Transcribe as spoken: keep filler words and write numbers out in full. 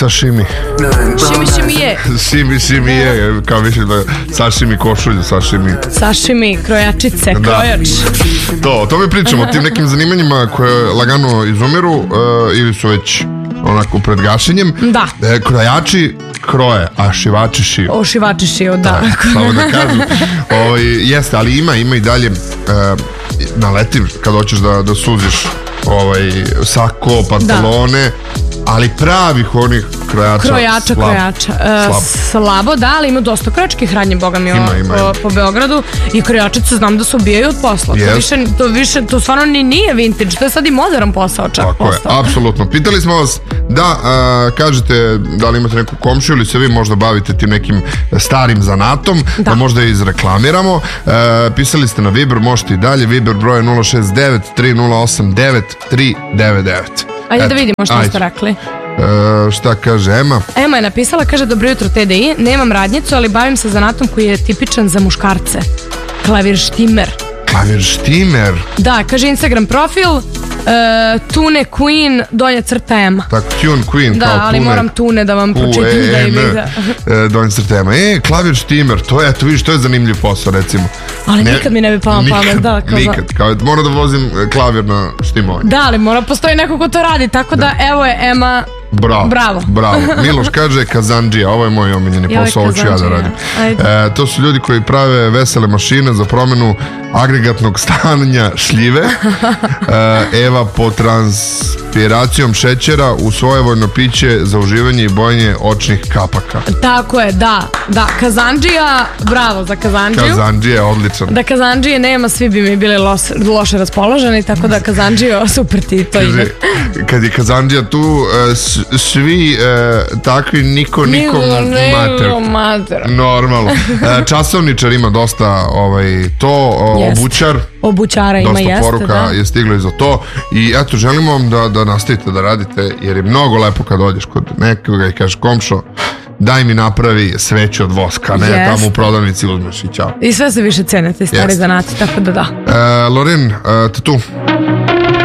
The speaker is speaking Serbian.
Sashimi. Šimi, šimi je. Šimi, šimi je, kao više da sašimi košulju, sašimi. Sašimi, krojačice, krojač. To, to mi pričamo o tim nekim zanimanjima koje lagano izumiru uh, ili su već onako pred gašenjem. Da. E, krojači kroje, a šivači šiju. O, šivači šiju, da. Da, samo da kažem. O, jeste, ali ima, ima i dalje uh, naletiv kad hoćeš da, da suziš ovaj, sako, pantalone, da. Ali pravih onih krojača. Krojača, slab, krojača. E, slabo. slabo, da, ali ima dosta krojačkih radnje, boga mi, ima, ima, po, po Beogradu. I krojačice znam da se ubijaju od posla. Yes. To, više, to više, to stvarno ni nije vintage, to je sad i modern posao čak. Tako postao. je, apsolutno. Pitali smo vas da a, kažete da li imate neku komšiju ili se vi možda bavite tim nekim starim zanatom, da, da možda i izreklamiramo. E, pisali ste na Viber, možete i dalje. Viber broj nula šest devet tri nula osam devet tri devet devet. Ajde da vidimo što ste rekli. E, šta kaže Ema? Ema je napisala, kaže: dobro jutro T D I, nemam radnjicu, ali bavim se zanatom koji je tipičan za muškarce. Klavir štimer. Klavir štimer? Da, kaže Instagram profil, uh, Tune Queen, donja crta Ema. Tako, Tune Queen, da, kao Tune. Da, ali moram Tune da vam pročitam da je vidi. E, donja crta Ema. E, klavir štimer, to je, eto vidiš, to je zanimljiv posao, recimo. Ali ne, nikad mi ne bi palo pamet, da. Kao nikad, kao, mora da vozim klavir na štimovanje. Da, ali mora postoji neko ko to radi, tako da, da evo je Ema. Bravo, bravo. bravo. Miloš kaže kazandžija, ovo je moj omiljeni posao, ovo ću ja da radim. E, to su ljudi koji prave vesele mašine za promenu agregatnog stanja šljive. E, Eva po transpiracijom šećera u svojevojno piće za uživanje i bojenje očnih kapaka. Tako je, da, da, kazandžija, bravo za kazandžiju. Kazandžija je odličan. Da kazandžije nema, svi bi mi bili loše, loše raspoloženi, tako da kazandžio, super ti to ide. Kad je kazandžija tu, svi takvi, niko nikom mater. Normalno. Časovničar ima dosta ovaj, to, obućar. Obućara ima, jeste, da. Dosta poruka je stiglo i za to. I eto, želimo vam da, da nastavite da radite, jer je mnogo lepo kad dođeš kod nekoga i kažeš: komšo, daj mi napravi sveću od voska, ne, yes. Tamo u prodavnici uzmeš i ćao. I sve se više cene, te stari yes. zanati, tako da da. E, Loren, e, te tu.